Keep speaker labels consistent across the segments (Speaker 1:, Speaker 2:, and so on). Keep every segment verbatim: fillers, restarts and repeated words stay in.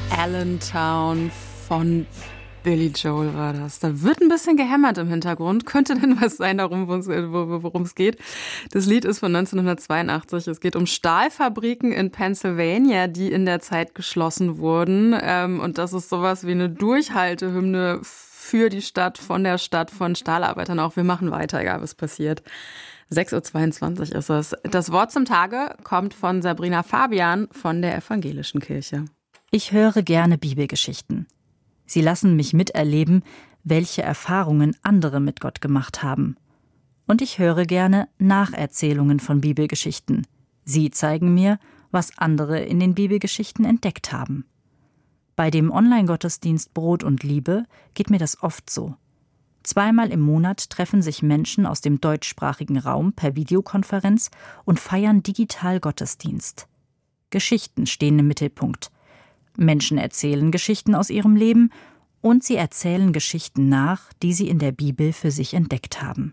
Speaker 1: Allentown von Billy Joel war das. Da wird ein bisschen gehämmert im Hintergrund. Könnte denn was sein, darum, worum es geht? Das Lied ist von neunzehnhundertzweiundachtzig. Es geht um Stahlfabriken in Pennsylvania, die in der Zeit geschlossen wurden. Und das ist sowas wie eine Durchhaltehymne für die Stadt, von der Stadt, von Stahlarbeitern auch. Wir machen weiter, egal was passiert. sechs Uhr zweiundzwanzig ist es. Das Wort zum Tage kommt von Sabrina Fabian von der Evangelischen Kirche.
Speaker 2: Ich höre gerne Bibelgeschichten. Sie lassen mich miterleben, welche Erfahrungen andere mit Gott gemacht haben. Und ich höre gerne Nacherzählungen von Bibelgeschichten. Sie zeigen mir, was andere in den Bibelgeschichten entdeckt haben. Bei dem Online-Gottesdienst Brot und Liebe geht mir das oft so. Zweimal im Monat treffen sich Menschen aus dem deutschsprachigen Raum per Videokonferenz und feiern digital Gottesdienst. Geschichten stehen im Mittelpunkt. Menschen erzählen Geschichten aus ihrem Leben und sie erzählen Geschichten nach, die sie in der Bibel für sich entdeckt haben.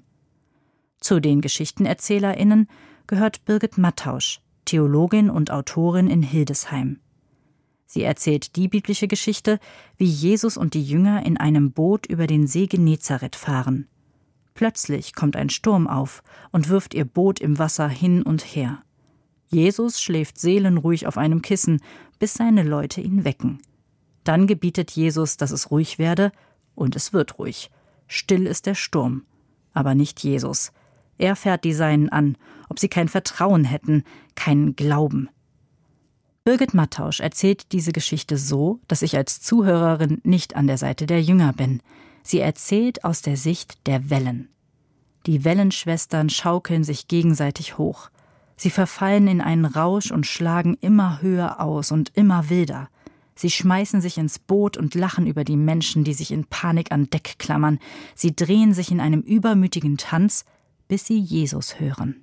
Speaker 2: Zu den GeschichtenerzählerInnen gehört Birgit Mattausch, Theologin und Autorin in Hildesheim. Sie erzählt die biblische Geschichte, wie Jesus und die Jünger in einem Boot über den See Genezareth fahren. Plötzlich kommt ein Sturm auf und wirft ihr Boot im Wasser hin und her. Jesus schläft seelenruhig auf einem Kissen, bis seine Leute ihn wecken. Dann gebietet Jesus, dass es ruhig werde, und es wird ruhig. Still ist der Sturm, aber nicht Jesus. Er fährt die Seinen an, ob sie kein Vertrauen hätten, keinen Glauben. Birgit Mattausch erzählt diese Geschichte so, dass ich als Zuhörerin nicht an der Seite der Jünger bin. Sie erzählt aus der Sicht der Wellen. Die Wellenschwestern schaukeln sich gegenseitig hoch. Sie verfallen in einen Rausch und schlagen immer höher aus und immer wilder. Sie schmeißen sich ins Boot und lachen über die Menschen, die sich in Panik an Deck klammern. Sie drehen sich in einem übermütigen Tanz, bis sie Jesus hören.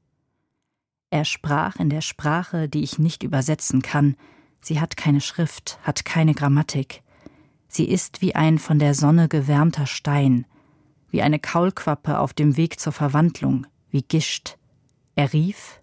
Speaker 2: Er sprach in der Sprache, die ich nicht übersetzen kann. Sie hat keine Schrift, hat keine Grammatik. Sie ist wie ein von der Sonne gewärmter Stein, wie eine Kaulquappe auf dem Weg zur Verwandlung, wie Gischt. Er rief,